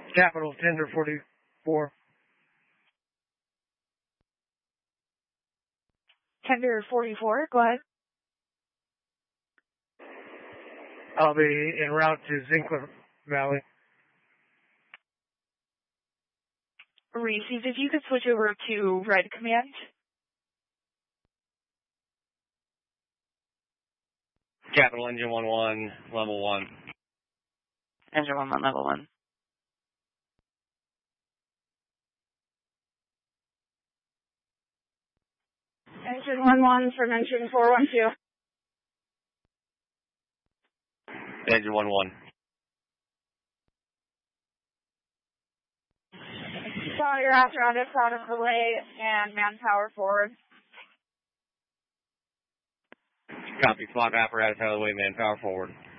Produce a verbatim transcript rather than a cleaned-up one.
Capital, tender forty-four. Tender forty-four, go ahead. I'll be en route to Zinkler Valley. Received. If you could switch over to Red Command. Capital, engine one one, level one. Engine one one, level one. Engine one one from engine four one two. Engine one one. Saw your apparatus out of the way and manpower forward. Copy, swap apparatus out of the way, manpower forward.